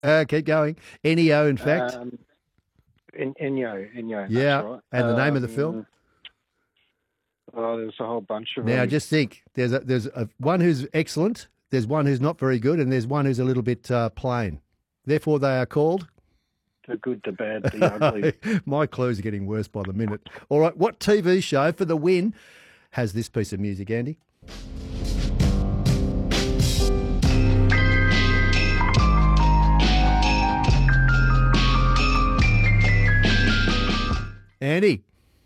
Keep going. Ennio, in fact. Ennio, Yeah, that's right. and the name of the film? Oh, there's a whole bunch of Now, them. just think. There's one who's excellent, there's one who's not very good, and there's one who's a little bit plain. Therefore, they are called... The good, the bad, the ugly. My clues are getting worse by the minute. All right, what TV show for the win has this piece of music, Andy? Andy.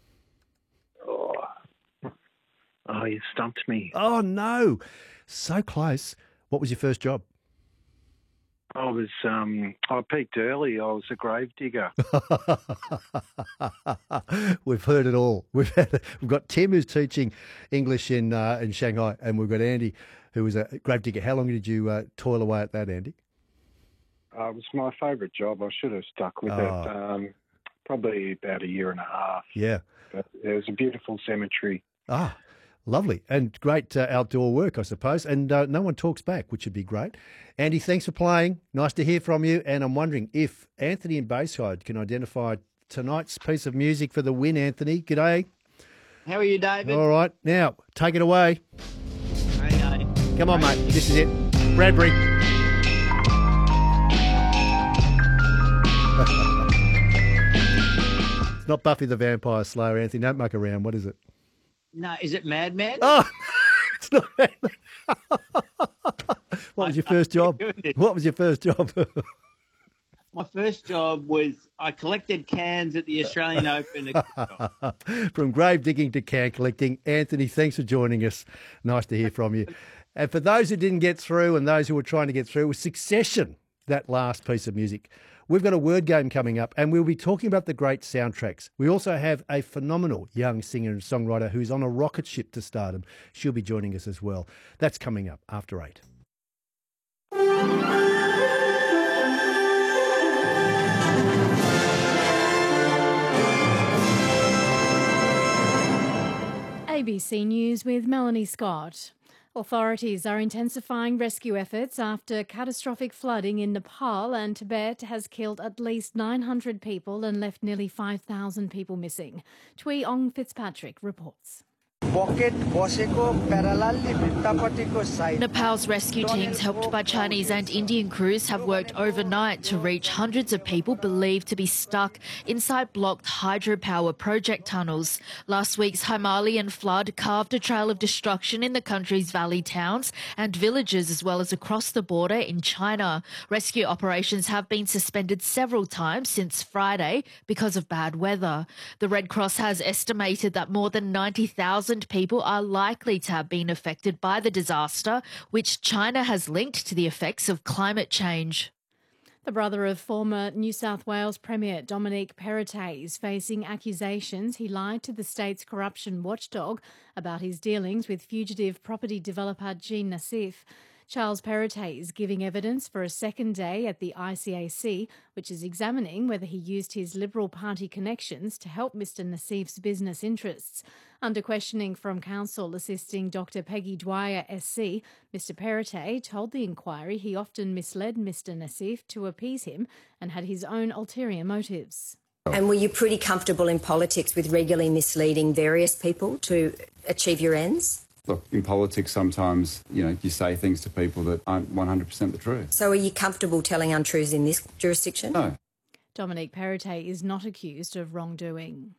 Oh, you stumped me. Oh, no. So close. What was your first job? I peaked early. I was a grave digger. We've heard it all. We've got Tim, who's teaching English in Shanghai, and we've got Andy, who was a grave digger. How long did you toil away at that, Andy? It was my favourite job. I should have stuck with it. Probably about a year and a half. Yeah. But it was a beautiful cemetery. Ah, lovely. And great outdoor work, I suppose. And no one talks back, which would be great. Andy, thanks for playing. Nice to hear from you. And I'm wondering if Anthony in Bayside can identify tonight's piece of music for the win, Anthony. G'day. How are you, David? All right. Now, take it away. Okay. Come on, mate. This is it. Bradbury. It's not Buffy the Vampire Slayer, Anthony. Don't muck around. What is it? No, is it Mad Men? Oh, it's not Mad Men. What was your first job? What was your first job? My first job was I collected cans at the Australian Open. From grave digging to can collecting. Anthony, thanks for joining us. Nice to hear from you. And for those who didn't get through and those who were trying to get through, was Succession, that last piece of music. We've got a word game coming up and we'll be talking about the great soundtracks. We also have a phenomenal young singer and songwriter who's on a rocket ship to stardom. She'll be joining us as well. That's coming up after 8. ABC News with Melanie Scott. Authorities are intensifying rescue efforts after catastrophic flooding in Nepal and Tibet has killed at least 900 people and left nearly 5,000 people missing. Tui Ong Fitzpatrick reports. Nepal's rescue teams, helped by Chinese and Indian crews, have worked overnight to reach hundreds of people believed to be stuck inside blocked hydropower project tunnels. Last week's Himalayan flood carved a trail of destruction in the country's valley towns and villages, as well as across the border in China. Rescue operations have been suspended several times since Friday because of bad weather. The Red Cross has estimated that more than 90,000 people are likely to have been affected by the disaster, which China has linked to the effects of climate change. The brother of former New South Wales Premier Dominic Perrottet is facing accusations he lied to the state's corruption watchdog about his dealings with fugitive property developer Jean Nassif. Charles Perrottet is giving evidence for a second day at the ICAC, which is examining whether he used his Liberal Party connections to help Mr Nassif's business interests. Under questioning from counsel assisting Dr Peggy Dwyer SC, Mr Perrottet told the inquiry he often misled Mr Nassif to appease him and had his own ulterior motives. And were you pretty comfortable in politics with regularly misleading various people to achieve your ends? Look, in politics sometimes, you say things to people that aren't 100% the truth. So are you comfortable telling untruths in this jurisdiction? No. Dominic Perrottet is not accused of wrongdoing.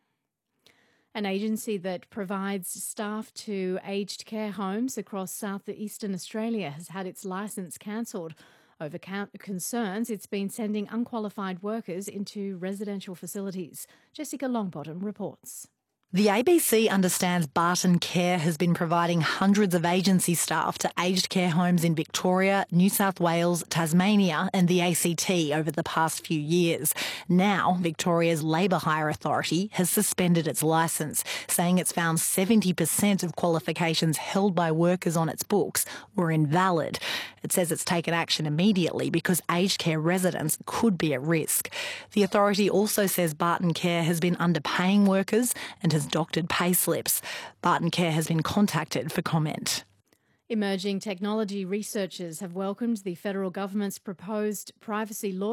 An agency that provides staff to aged care homes across southeastern Australia has had its licence cancelled over concerns it's been sending unqualified workers into residential facilities. Jessica Longbottom reports. The ABC understands Barton Care has been providing hundreds of agency staff to aged care homes in Victoria, New South Wales, Tasmania and the ACT over the past few years. Now, Victoria's Labour Hire Authority has suspended its licence, saying it's found 70% of qualifications held by workers on its books were invalid. It says it's taken action immediately because aged care residents could be at risk. The authority also says Barton Care has been underpaying workers and has doctored pay slips. Barton Care has been contacted for comment. Emerging technology researchers have welcomed the federal government's proposed privacy law